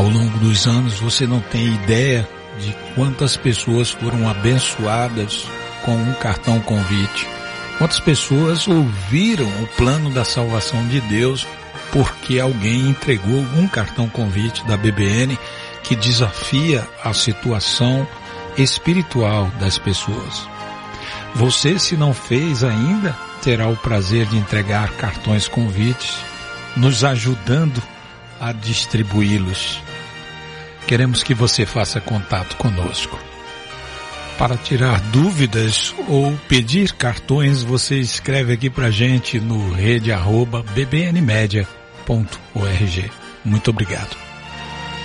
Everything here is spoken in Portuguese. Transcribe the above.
Ao longo dos anos, você não tem ideia de quantas pessoas foram abençoadas com um cartão convite. Quantas pessoas ouviram o plano da salvação de Deus porque alguém entregou um cartão convite da BBN que desafia a situação espiritual das pessoas. Você, se não fez ainda, terá o prazer de entregar cartões convites, nos ajudando a distribuí-los. Queremos que você faça contato conosco. Para tirar dúvidas ou pedir cartões, você escreve aqui pra gente no rede@bbnmedia.org. Muito obrigado.